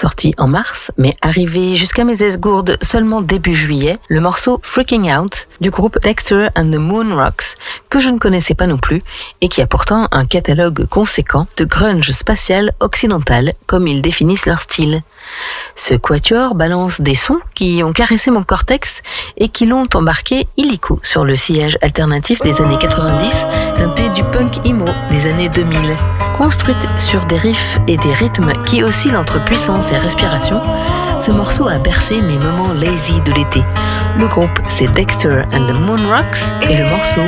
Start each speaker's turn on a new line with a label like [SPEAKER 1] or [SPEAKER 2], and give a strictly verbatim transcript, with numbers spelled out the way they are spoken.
[SPEAKER 1] sorti en mars, mais arrivé jusqu'à mes esgourdes seulement début juillet, le morceau Freaking Out du groupe Dexter and the Moon Rocks, que je ne connaissais pas non plus, et qui a pourtant un catalogue conséquent de grunge spatial occidental, comme ils définissent leur style. Ce quatuor balance des sons qui ont caressé mon cortex et qui l'ont embarqué illico sur le sillage alternatif des années quatre-vingt-dix, teinté du punk emo des années deux mille. Construite sur des riffs et des rythmes qui oscillent entre puissance et respiration, ce morceau a bercé mes moments lazy de l'été. Le groupe, c'est Dexter and the Moon Rocks et le morceau